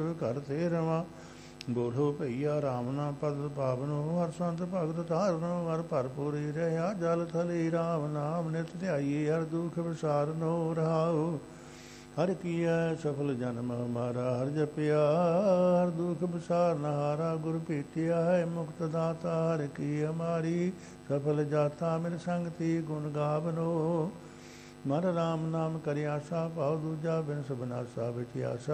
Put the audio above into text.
ਗੁਰ ਘਰ ਤੇ ਰਵਾਂ। ਬੋਲੋ ਭਈਆ ਰਾਮ ਨਾਮ ਪਦ ਪਾਵਨੋ, ਹਰ ਸੰਤ ਭਗਤ ਧਾਰਨੋ, ਹਰ ਭਰਪੂਰੀ ਰਹਾ ਜਲ ਥਲੀ। ਰਾਮ ਨਾਮ ਨਿਤ ਧਿਆਈਏ, ਹਰ ਦੁਖ ਵਿਸਾਰਨੋ ਰਹਾਉ। ਹਰ ਕੀਆ ਸਫਲ ਜਨਮ ਹਮਾਰਾ, ਹਰ ਜਪਿਆ ਹਰ ਦੁਖ ਵਿਸਾਰਨ ਹਾਰਾ। ਗੁਰ ਭੇਟਿਆ ਹੈ ਮੁਕਤ ਦਾਤਾ, ਹਰ ਕੀ ਹਮਾਰੀ ਸਫਲ ਜਾਤਾ। ਮਿਲ ਸੰਗਤੀ ਗੁਣ ਗਾਵਨੋ, ਮਨ ਰਾਮ ਨਾਮ ਕਰਿ ਆਸਾ। ਭਾਉ ਦੂਜਾ ਬਿਨ ਸਬਨਾਸਾ, ਵਿਚ ਆਸਾ